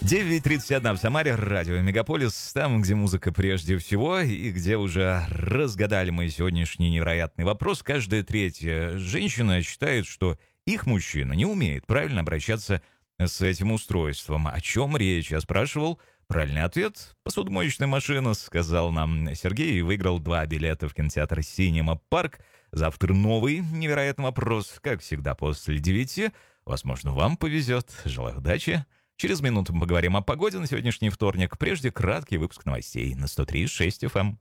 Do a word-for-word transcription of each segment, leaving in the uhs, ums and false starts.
девять тридцать один в Самаре, радио Мегаполис, там, где музыка прежде всего, и где уже разгадали мы сегодняшний невероятный вопрос. Каждая третья женщина считает, что их мужчина не умеет правильно обращаться с этим устройством. О чем речь? Я спрашивал. Правильный ответ — посудомоечная машина, сказал нам Сергей, и выиграл два билета в кинотеатр «Синема Парк». Завтра новый невероятный вопрос, как всегда, после девяти. Возможно, вам повезет. Желаю удачи. Через минуту мы поговорим о погоде на сегодняшний вторник. Прежде краткий выпуск новостей на сто три и шесть эф эм.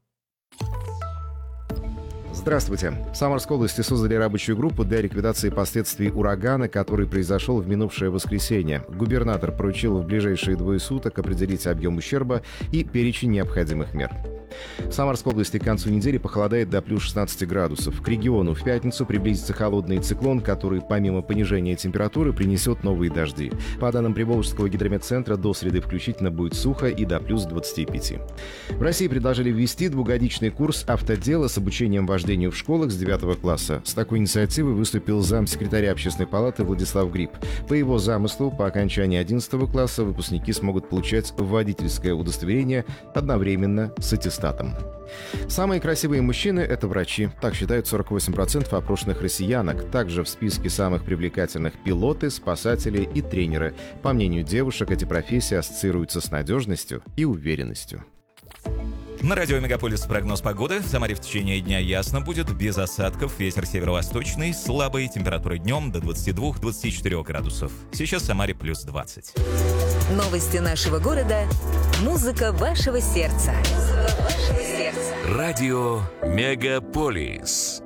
Здравствуйте. В Самарской области создали рабочую группу для ликвидации последствий урагана, который произошел в минувшее воскресенье. Губернатор поручил в ближайшие двое суток определить объем ущерба и перечень необходимых мер. В Самарской области к концу недели похолодает до плюс шестнадцати градусов. К региону в пятницу приблизится холодный циклон, который помимо понижения температуры принесет новые дожди. По данным Приволжского гидрометцентра, до среды включительно будет сухо и до плюс двадцати пяти. В России предложили ввести двухгодичный курс автодела с обучением вождению в школах с девятого класса. С такой инициативой выступил замсекретаря Общественной палаты Владислав Гриб. По его замыслу, по окончании одиннадцатого класса выпускники смогут получать водительское удостоверение одновременно с аттестатом. Самые красивые мужчины — это врачи. Так считают сорок восемь процентов опрошенных россиянок. Также в списке самых привлекательных пилоты, спасатели и тренеры. По мнению девушек, эти профессии ассоциируются с надежностью и уверенностью. На радио Мегаполис прогноз погоды. В Самаре в течение дня ясно будет, без осадков. Ветер северо-восточный, слабый. Температура днем до двадцати двух — двадцати четырёх градусов. Сейчас в Самаре плюс двадцать. Новости нашего города. Музыка вашего сердца. Радио Мегаполис.